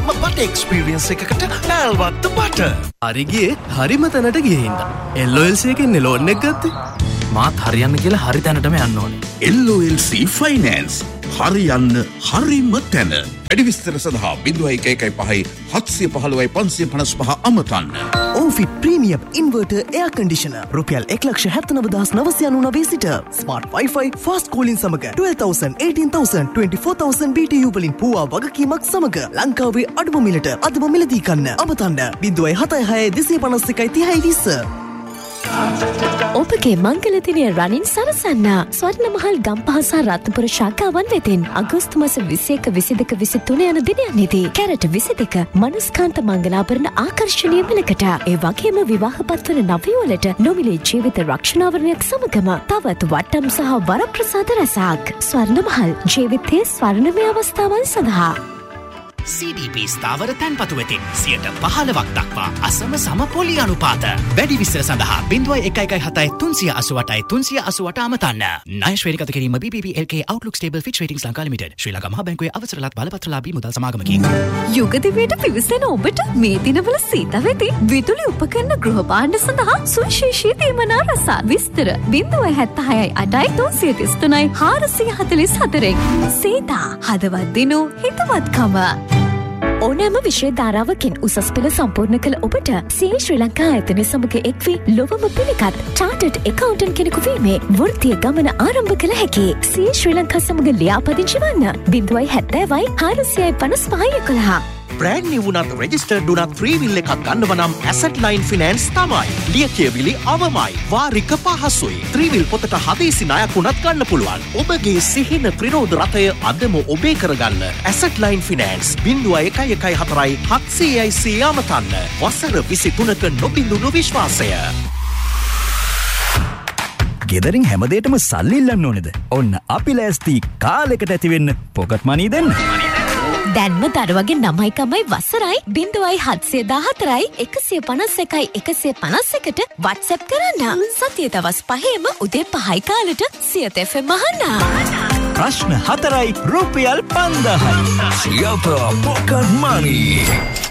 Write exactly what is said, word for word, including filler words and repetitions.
හොඳම බට එක්ස්පීරියන්ස් එකකට ඈල්වත්ත බට. හරි ගියේ හරිම තැනට ගියේ හින්දා. එල් ඔ එල් සී එකෙන් ලෝන් එක ගත්තේ. මාත් හරියන්න කියලා හරි තැනටම යන්න ඕනේ. එල් ඔ එල් සී ෆයිනෑන්ස් හරියන්න හරිම තැන. වැඩි විස්තර සඳහා ज़ीरो एक एक पाँच सात एक पाँच पाँच पाँच पाँच අමතන්න. ඕෆිට් ප්‍රීමියම් ඉන්වර්ටර් එයාර් කන්ඩිෂනර් රුපියල් එක ලක්ෂ හැත්තෑ නව දහස් නවසිය අනූ සිට ස්මාර්ට් වයිෆයි ෆාස්ට් කෝලින් සමග ටුවෙල්ව් තවුසන්ඩ් ඒටීන් තවුසන්ඩ් twenty for තවුසන්ඩ් B T you වලින් පුවා වගකීමක් සමග ලංකාවේ අඩුම මිලට අදම මිලදී ගන්න. අමතන්න ज़ीरो හත හය දෙසිය පනස් එකයි තිහයි විස්ස. ඔබගේ මංගල දිනය රනින් සරසන්න ස්වර්ණමහල් ගම්පහ සහ රත්නපුර ශාඛාවන් වෙතින් අගෝස්තු මාස විසි එක විසි දෙක විසි තුන යන දිනයන්හිදී කැරට් විසි දෙක මනස්කාන්ත මංගලාභරණ ආකර්ෂණීය මිලකට ඒ වගේම විවාහපත් වන නවයුවලට නොමිලේ ජීවිත රක්ෂණාවරණයක් සමගම තවත් වට්ටම් සහ වරප්‍රසාද රැසක්. ස්වර්ණමහල් ජීවිතයේ ස්වර්ණමය අවස්ථාවන් සඳහා සී ඩී බී ස්ථාවර තැන්පතු වෙතින් සියයට පහළොවක් දක්වා අසම සම පොලි අනුපාත. වැඩි විස්තර සඳහා ज़ीरो एक एक हताई තුන්සිය අසූඅටයි තුන්සිය අසූඅට අමතන්න. ණය ශ්‍රේණිගත කිරීම බී බී බී එල් කේ Outlook Stable Fitch Ratings Lanka limited. ශ්‍රී ලංකා මහා බැංකුවේ අවසරලත් බලපත්‍රලාභී මුදල් සමාගමකි. යුග දිවියට පිවිසෙන ඔබට මේ දිනවල සීත වෙති විදුලි උපකරණ ගෘහ භාණ්ඩ සඳහා සුවිශේෂී තීමනා රසාත්. විස්තර ज़ीरो හත හයයි අටයි තුන්සිය තිස් තුනයි හාරසිය හතළිස් හතරෙන්. සීතා හදවත් දිනු හිතවත්කම. ඕනෑම විෂය ධාරාවකින් උසස් පෙළ සම්පූර්ණ කළ ඔබට සී ශ්‍රී ලංකා ආයතනය සමග එක්වී ලොවම පිළිගත් චාටඩ් එකවුන්ටන්ට් කෙනෙකු වීමේ වෘත්තීය ගමන ආරම්භ කළ හැකි. සී ශ්‍රී ලංකා සමග ලියාපදිංචි වන්න ज़ीरो හතයි හාරසියයි පනස් පහයි එකොළහ. බ්‍රෑන්ඩ් නිව් වුණත් රෙජිස්ටර්ඩ් වුණත් ෆ්‍රී විල් එකක් ගන්නව නම් ඇසට් ලයින් ෆිනෑන්ස් තමයි. ලියකියවිලි අවමයි. වාරික පහසුයි. ත්‍රිවිල් පොතට හදිසි ණයක් වුණත් ගන්න පුළුවන්. ඔබගේ සිහින ත්‍රිරෝධ රථය අදම ඔබේ කරගන්න. ඇසට් ලයින් ෆිනෑන්ස් ज़ीरो එක එක හතරයි හත්සියයි සිය අමතන්න. වසර විසි තුනක නොබිඳුණු විශ්වාසය. ගෙදරින් හැමදේටම සල්ලි ඉල්ලන්න ඕනේද? ඔන්න අපි ලෑස්ති කාලෙකට ඇතිවෙන්න පොකට් මනී දෙන්න. දැන්ම දරුවගේ නමයිකමයි වසරයි ज़ीरो හත්සිය දාහතරයි එකසිය පනස් එකයි එකසිය පනස් එකට WhatsApp කරන්න. සතිය දවස් පහේම උදේ පහයි කාලට සියත එෆ් එම් අහන්න. ප්‍රශ්න හතරයි රුපියල් පන්දාහයි. සියත පොකට් මනී.